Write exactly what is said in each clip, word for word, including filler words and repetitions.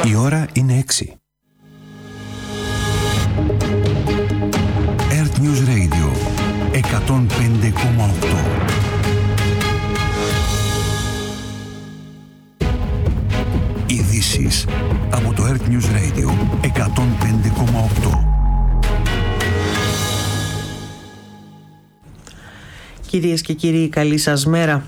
Η ώρα είναι έξι. Earth News Radio εκατόν πέντε κόμμα οκτώ. Ειδήσεις από το Earth News Radio εκατόν πέντε κόμμα οκτώ. Κυρίες και κύριοι, καλή σας μέρα.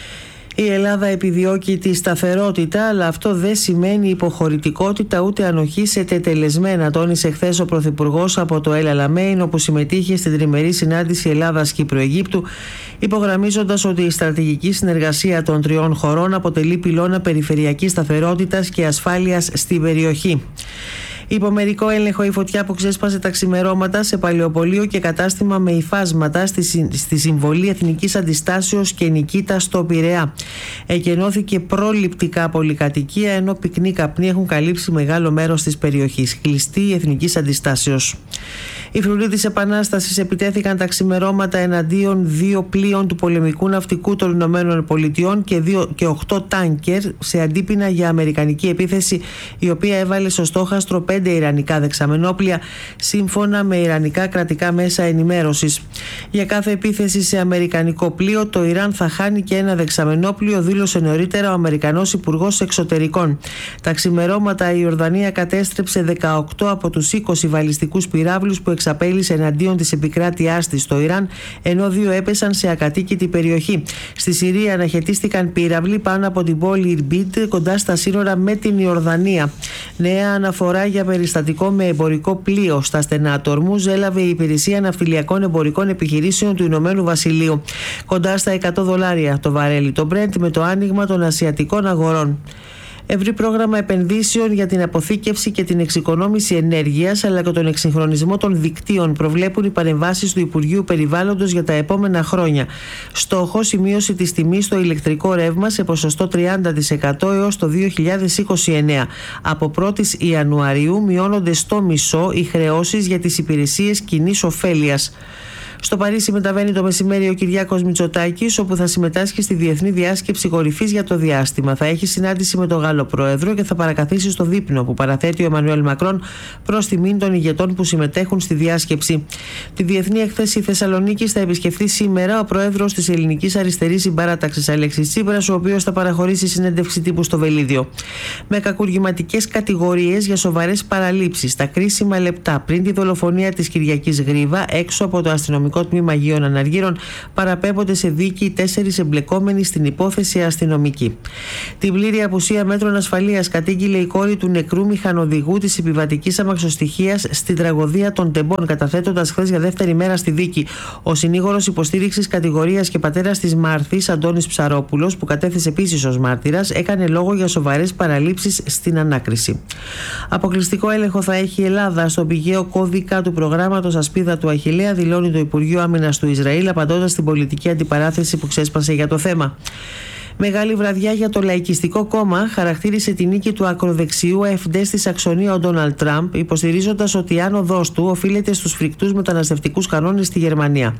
Η Ελλάδα επιδιώκει τη σταθερότητα, αλλά αυτό δεν σημαίνει υποχωρητικότητα ούτε ανοχή σε τετελεσμένα, τόνισε χθες ο Πρωθυπουργός από το El Alamein, όπου συμμετείχε στην τριμερή συνάντηση Ελλάδας-Κύπρου-Αιγύπτου, υπογραμμίζοντας ότι η στρατηγική συνεργασία των τριών χωρών αποτελεί πυλώνα περιφερειακής σταθερότητας και ασφάλειας στην περιοχή. Υπό μερικό έλεγχο η φωτιά που ξέσπασε τα ξημερώματα σε παλαιοπωλείο και κατάστημα με υφάσματα στη, στη Συμβολή Εθνικής Αντιστάσεως και Νικήτα στο Πειραιά. Εκενώθηκε προληπτικά πολυκατοικία, ενώ πυκνοί καπνοί έχουν καλύψει μεγάλο μέρος της περιοχής. Κλειστή Εθνικής Αντιστάσεως. Οι φρουροί της Επανάστασης επιτέθηκαν τα ξημερώματα εναντίον δύο πλοίων του πολεμικού ναυτικού των Ηνωμένων Πολιτειών και, δύο, και οκτώ τάνκερ σε αντίπεινα για αμερικανική επίθεση, η οποία έβαλε στο στόχαστρο πέντε ιρανικά δεξαμενόπλια, σύμφωνα με ιρανικά κρατικά μέσα ενημέρωσης. Για κάθε επίθεση σε αμερικανικό πλοίο, το Ιράν θα χάνει και ένα δεξαμενόπλιο, δήλωσε νωρίτερα ο Αμερικανός Υπουργός Εξωτερικών. Τα ξημερώματα η Ιορδανία κατέστρεψε δεκαοκτώ από τους είκοσι βαλιστικούς πυράβλους που εξαπέλυσε εναντίον της επικράτειάς της στο Ιράν, ενώ δύο έπεσαν σε ακατοίκητη περιοχή. Στη Συρία αναχαιτίστηκαν πύραυλοι πάνω από την πόλη Ιρμπίτ, κοντά στα σύνορα με την Ιορδανία. Νέα αναφορά για περιστατικό με εμπορικό πλοίο στα στενά του Ορμούζ έλαβε η Υπηρεσία Ναυτιλιακών Εμπορικών Επιχειρήσεων του Ηνωμένου Βασιλείου. Κοντά στα εκατό δολάρια το βαρέλι το Brent με το άνοιγμα των ασιατικών αγορών. Ευρύ πρόγραμμα επενδύσεων για την αποθήκευση και την εξοικονόμηση ενέργειας, αλλά και τον εξυγχρονισμό των δικτύων προβλέπουν οι παρεμβάσεις του Υπουργείου Περιβάλλοντος για τα επόμενα χρόνια. Στόχος η μείωση της τιμής στο ηλεκτρικό ρεύμα σε ποσοστό τριάντα τοις εκατό έως το δύο χιλιάδες είκοσι εννέα. Από πρώτη Ιανουαρίου μειώνονται στο μισό οι χρεώσεις για τις υπηρεσίες κοινής ωφέλειας. Στο Παρίσι μεταβαίνει το μεσημέρι ο Κυριάκος Μητσοτάκης, όπου θα συμμετάσχει στη Διεθνή Διάσκεψη Κορυφής για το Διάστημα. Θα έχει συνάντηση με τον Γάλλο Πρόεδρο και θα παρακαθίσει στο δείπνο που παραθέτει ο Εμμανουέλ Μακρόν προς τιμήν των ηγετών που συμμετέχουν στη διάσκεψη. Τη Διεθνή Έκθεση Θεσσαλονίκης θα επισκεφθεί σήμερα ο Πρόεδρος της Ελληνικής Αριστερής Συμπαράταξης Αλέξης Τσίπρας, ο οποίος θα παραχωρήσει συνέντευξη τύπου στο Βελίδιο. Με κακουργηματικές κατηγορίες για σοβαρές παραλήψεις στα κρίσιμα λεπτά πριν τη δολοφονία της Κυριακής Γρίβα, έξω από το αστυνομικό τμήμα Αγίων Αναργύρων, παραπέμπονται σε δίκη τέσσερις εμπλεκόμενοι στην υπόθεση αστυνομική. Την πλήρη απουσία μέτρων ασφαλείας κατήγγειλε η κόρη του νεκρού μηχανοδηγού της επιβατικής αμαξοστοιχείας στην τραγωδία των Τεμπών, καταθέτοντας χθες για δεύτερη μέρα στη δίκη. Ο συνήγορος υποστήριξης κατηγορίας και πατέρας της Μάρθης, Αντώνης Ψαρόπουλος, που κατέθεσε επίσης ως μάρτυρας, έκανε λόγο για σοβαρές παραλήψεις στην ανάκριση. Αποκλειστικό έλεγχο θα έχει η Ελλάδα στον πηγαίο κώδικα του προγράμματος Ασπίδα του Αχιλλέα, δηλώνει το Υπουργείο Άμυνας του Ισραήλ, απαντώντας στην πολιτική αντιπαράθεση που ξέσπασε για το θέμα. Μεγάλη βραδιά για το Λαϊκιστικό Κόμμα, χαρακτήρισε τη νίκη του ακροδεξιού εφ ντι στη Σαξονία ο Ντόναλντ Τραμπ, υποστηρίζοντας ότι η άνοδός του οφείλεται στους φρικτούς μεταναστευτικούς κανόνες στη Γερμανία.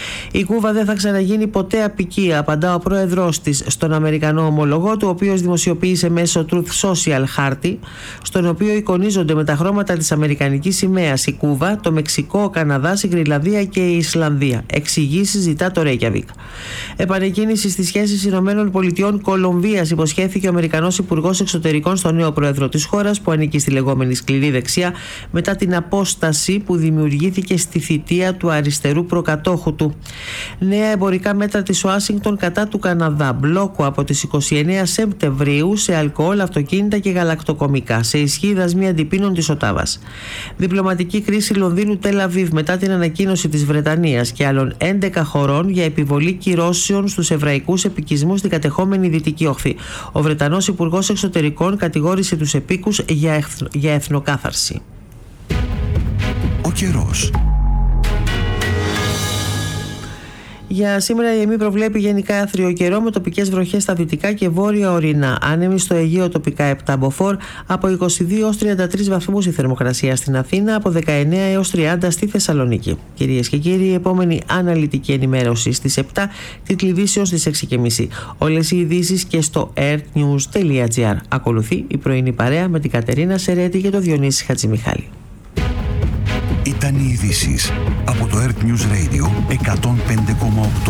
Η Κούβα δεν θα ξαναγίνει ποτέ αποικία, απαντά ο πρόεδρος της στον Αμερικανό ομολογό του, ο οποίος δημοσιοποίησε μέσω Truth Social χάρτη, στον οποίο εικονίζονται με τα χρώματα της αμερικανικής σημαίας η Κούβα, το Μεξικό, ο Καναδάς, η Γρυλανδία και η Ισλανδία. Εξηγήσεις ζητά το Ρέικιαβικ. Επανεκκίνηση στις σχέσεις Ηνωμένων Πολιτειών Κολομβίας, υποσχέθηκε ο Αμερικανός Υπουργός Εξωτερικών στον νέο πρόεδρο της χώρας, που ανήκει στη λεγόμενη σκληρή δεξιά, μετά την απόσταση που δημιουργήθηκε στη θητεία του αριστερού προκατόχου του. Νέα εμπορικά μέτρα της Ουάσιγκτον κατά του Καναδά. Μπλόκο από τις είκοσι εννέα Σεπτεμβρίου σε αλκοόλ, αυτοκίνητα και γαλακτοκομικά. Σε ισχύ δασμοί αντιπίνων της Οτάβας. Διπλωματική κρίση Λονδίνου Τελ Αβίβ μετά την ανακοίνωση της Βρετανίας και άλλων έντεκα χωρών για επιβολή κυρώσεων στους εβραϊκούς επικισμούς στην κατεχόμενη Δυτική Όχθη. Ο Βρετανός Υπουργός Εξωτερικών κατηγόρησε τους επίκους για, εθνο, για εθνοκάθαρση. Ο καιρός. Για σήμερα η ΕΜΗ προβλέπει γενικά άθριο καιρό με τοπικές βροχές στα δυτικά και βόρεια ορεινά. Άνεμη στο Αιγαίο τοπικά επτά μποφόρ, από είκοσι δύο έως τριάντα τρεις βαθμούς η θερμοκρασία στην Αθήνα, από δεκαεννέα έως τριάντα στη Θεσσαλονίκη. Κυρίες και κύριοι, η επόμενη αναλυτική ενημέρωση στις επτά, τίτλοι ειδήσεων στις έξι και μισή. Όλες οι ειδήσεις και στο airnews τελεία gr. Ακολουθεί η πρωινή παρέα με την Κατερίνα Σερέτη και τον Διονύση Χατζημιχάλη. Ήταν οι ειδήσεις από το Earth News Radio εκατόν πέντε κόμμα οκτώ.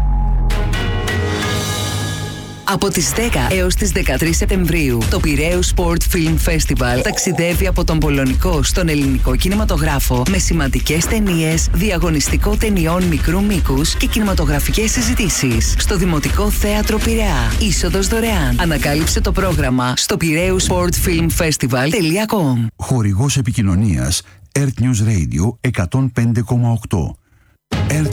Από τις δέκα έως τις δεκατρείς Σεπτεμβρίου, το Πειραίους Sport Film Festival ταξιδεύει από τον πολωνικό στον ελληνικό κινηματογράφο με σημαντικές ταινίες, διαγωνιστικό ταινιών μικρού μήκους και κινηματογραφικές συζητήσεις. Στο Δημοτικό Θέατρο Πειραιά. Είσοδος δωρεάν. Ανακάλυψε το πρόγραμμα στο πειραίους sport film festival τελεία com. Χορηγός επικοινωνίας Earth News Radio εκατόν πέντε κόμμα οκτώ. Earth